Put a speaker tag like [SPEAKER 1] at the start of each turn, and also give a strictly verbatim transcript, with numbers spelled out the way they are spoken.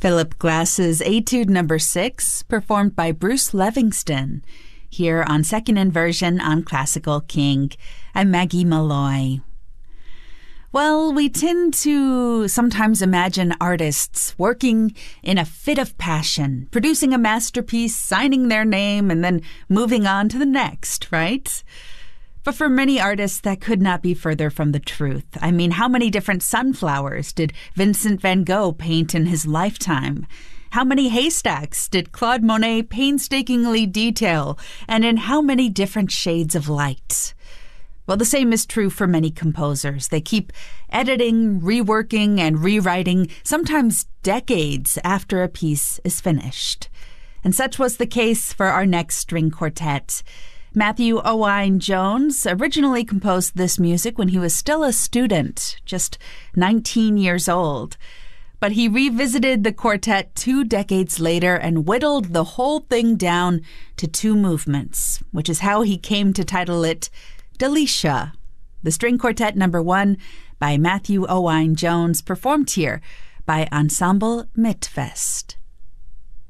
[SPEAKER 1] Philip Glass's Etude Number Six, performed by Bruce Livingston, here on Second Inversion on Classical King. I'm Maggie Malloy. Well, we tend to sometimes imagine artists working in a fit of passion, producing a masterpiece, signing their name, and then moving on to the next, right? But for many artists, that could not be further from the truth. I mean, how many different sunflowers did Vincent van Gogh paint in his lifetime? How many haystacks did Claude Monet painstakingly detail? And in how many different shades of light? Well, the same is true for many composers. They keep editing, reworking, and rewriting, sometimes decades after a piece is finished. And such was the case for our next string quartet. Matthew Owain Jones originally composed this music when he was still a student, just nineteen years old. But he revisited the quartet two decades later and whittled the whole thing down to two movements, which is how he came to title it Delicia, the string quartet number one by Matthew Owain Jones, performed here by Ensemble Mitvest.